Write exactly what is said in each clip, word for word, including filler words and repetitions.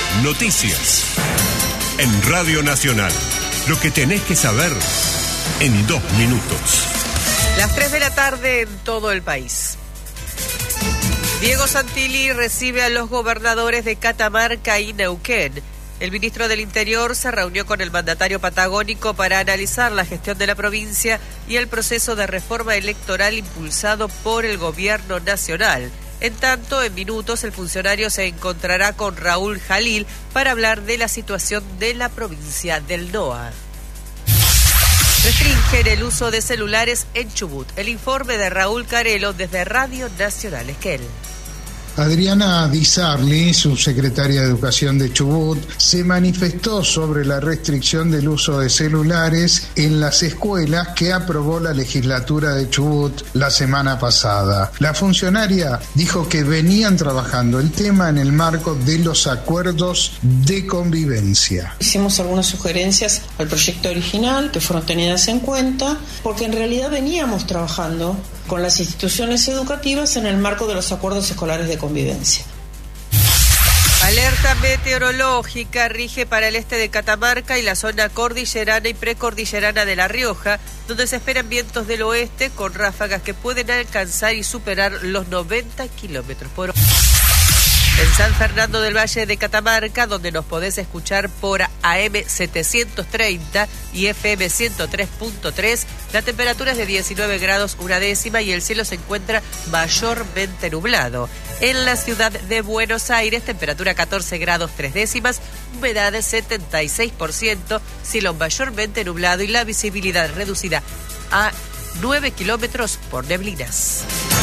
Noticias. En Radio Nacional. Lo que tenés que saber en dos minutos. Las tres de la tarde en todo el país. Diego Santilli recibe a los gobernadores de Catamarca y Neuquén. El ministro del Interior se reunió con el mandatario patagónico para analizar la gestión de la provincia y el proceso de reforma electoral impulsado por el gobierno nacional. En tanto, en minutos, el funcionario se encontrará con Raúl Jalil para hablar de la situación de la provincia del N O A. Restringen el uso de celulares en Chubut. El informe de Raúl Carelo desde Radio Nacional Esquel. Adriana Di Sarli, subsecretaria de Educación de Chubut, se manifestó sobre la restricción del uso de celulares en las escuelas que aprobó la legislatura de Chubut la semana pasada. La funcionaria dijo que venían trabajando el tema en el marco de los acuerdos de convivencia. Hicimos algunas sugerencias al proyecto original que fueron tenidas en cuenta, porque en realidad veníamos trabajando con las instituciones educativas en el marco de los acuerdos escolares de convivencia. Alerta meteorológica rige para el este de Catamarca y la zona cordillerana y precordillerana de La Rioja, donde se esperan vientos del oeste con ráfagas que pueden alcanzar y superar los noventa kilómetros por hora. En San Fernando del Valle de Catamarca, donde nos podés escuchar por A M setecientos treinta y F M ciento tres punto tres, la temperatura es de diecinueve grados una décima y el cielo se encuentra mayormente nublado. En la ciudad de Buenos Aires, temperatura catorce grados tres décimas, humedad de setenta y seis por ciento, cielo mayormente nublado y la visibilidad reducida a nueve kilómetros por neblinas.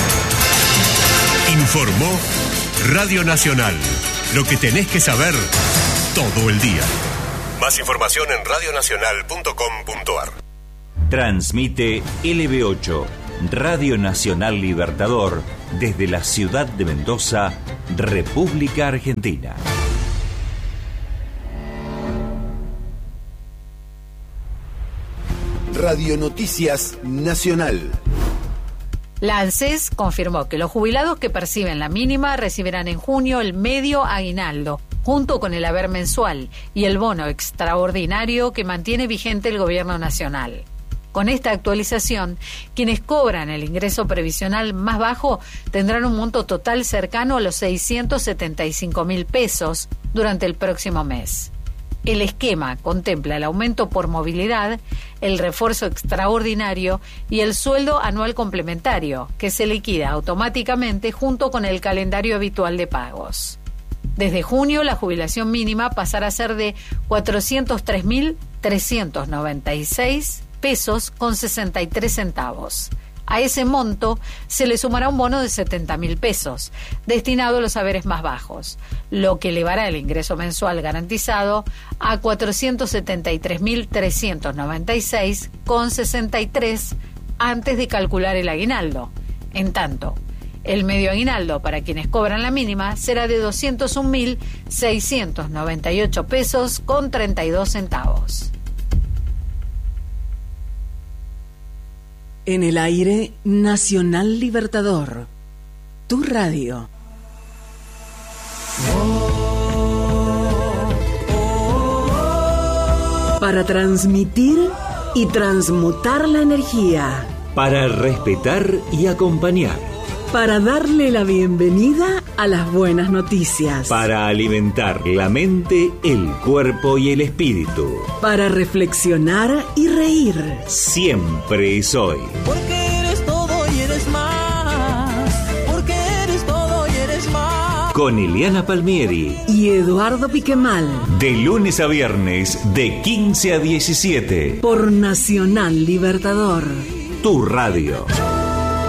Informó Radio Nacional. Lo que tenés que saber todo el día. Más información en radio nacional punto com punto a r. Transmite L B ocho, Radio Nacional Libertador, desde la ciudad de Mendoza, República Argentina. Radio Noticias Nacional. La ANSES confirmó que los jubilados que perciben la mínima recibirán en junio el medio aguinaldo, junto con el haber mensual y el bono extraordinario que mantiene vigente el Gobierno Nacional. Con esta actualización, quienes cobran el ingreso previsional más bajo tendrán un monto total cercano a los seiscientos setenta y cinco mil pesos durante el próximo mes. El esquema contempla el aumento por movilidad, el refuerzo extraordinario y el sueldo anual complementario, que se liquida automáticamente junto con el calendario habitual de pagos. Desde junio, la jubilación mínima pasará a ser de cuatrocientos tres mil trescientos noventa y seis pesos con sesenta y tres centavos. A ese monto se le sumará un bono de setenta mil pesos, destinado a los haberes más bajos, lo que elevará el ingreso mensual garantizado a cuatrocientos setenta y tres mil trescientos noventa y seis con sesenta y tres antes de calcular el aguinaldo. En tanto, el medio aguinaldo para quienes cobran la mínima será de doscientos un mil seiscientos noventa y ocho pesos con treinta y dos centavos. En el aire, Nacional Libertador, tu radio. Para transmitir y transmutar la energía. Para respetar y acompañar. Para darle la bienvenida a las buenas noticias. Para alimentar la mente, el cuerpo y el espíritu. Para reflexionar y reír. Siempre es hoy. Porque eres todo y eres más. Porque eres todo y eres más. Con Eliana Palmieri y Eduardo Piquemal. De lunes a viernes, de quince a diecisiete. Por Nacional Libertador. Tu radio.